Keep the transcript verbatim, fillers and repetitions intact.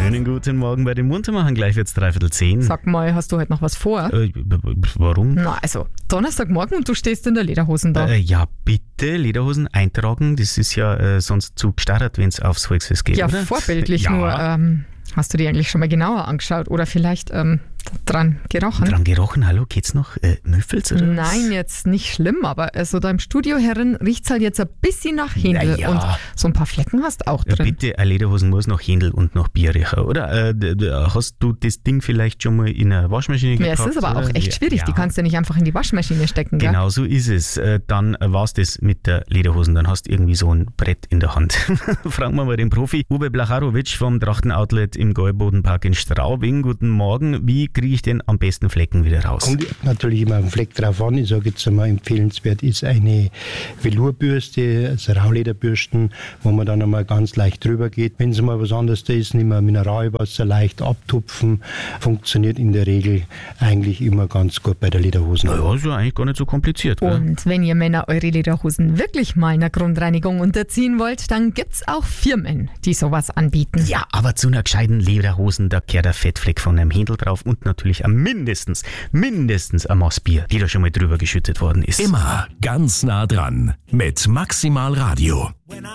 Schönen guten Morgen bei den Muntermachern. Gleich wird's dreiviertel zehn. Sag mal, hast du heute noch was vor? Äh, b- b- warum? Na, also, Donnerstagmorgen und du stehst in der Lederhosen da. Äh, ja, bitte, Lederhosen eintragen. Das ist ja äh, sonst zu gestarrt, wenn es aufs Volksfest geht, ja, oder? vorbildlich Ja. nur. Ähm, hast du die eigentlich schon mal genauer angeschaut oder vielleicht ähm, dran gerochen? Dran gerochen, hallo, geht's noch? Äh, Müffels oder was? Nein, jetzt nicht schlimm, aber also da im Studio herin riecht's halt jetzt ein bisschen nach Händel Na ja. und so ein paar Flecken hast auch Ja, drin. bitte, eine Lederhosen muss noch Händel und noch Bier riechen, oder? Äh, d- d- hast du das Ding vielleicht schon mal in eine Waschmaschine Ja, gepackt? es ist aber auch oder? echt schwierig, ja. die kannst du nicht einfach in die Waschmaschine stecken, gell? Genau so ist es. Äh, Dann war's das mit der Lederhosen. Dann hast du irgendwie so ein Brett in der Hand. Fragen wir mal den Profi Uwe Blacharowitsch vom Trachten-Outlet im Gäubodenpark in Straubing. Guten Morgen. Wie kriege ich denn am besten Flecken wieder raus? Kommt natürlich immer auf den Fleck drauf an. Ich sage jetzt einmal, empfehlenswert ist eine Velourbürste, also Raulederbürsten, wo man dann einmal ganz leicht drüber geht. Wenn es mal was anderes da ist, nehmen wir Mineralwasser leicht abtupfen. Funktioniert in der Regel eigentlich immer ganz gut bei der Lederhosen. Naja, ist ja eigentlich gar nicht so kompliziert. Gell? Und wenn ihr Männer eure Lederhosen wirklich mal einer Grundreinigung unterziehen wollt, dann gibt's auch Firmen, die sowas anbieten. Ja, aber zu einer gescheiten Lederhosen, da kehrt der Fettfleck von einem Händel drauf und natürlich am mindestens, mindestens ein Maß Bier, die da schon mal drüber geschüttet worden ist. Immer ganz nah dran mit Maximal Radio.